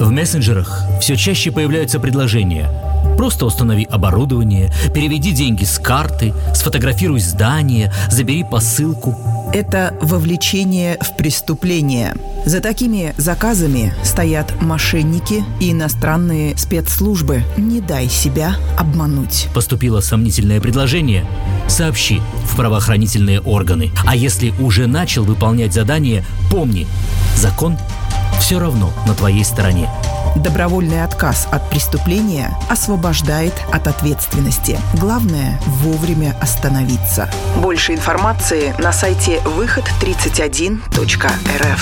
В мессенджерах все чаще появляются предложения: просто установи оборудование, переведи деньги с карты, сфотографируй здание, забери посылку. Это вовлечение в преступление. За такими заказами стоят мошенники и иностранные спецслужбы. Не дай себя обмануть. Поступило сомнительное предложение? Сообщи в правоохранительные органы. А если уже начал выполнять задание, помни, закон все равно на твоей стороне. Добровольный отказ от преступления освобождает от ответственности. Главное – вовремя остановиться. Больше информации на сайте выход31.рф.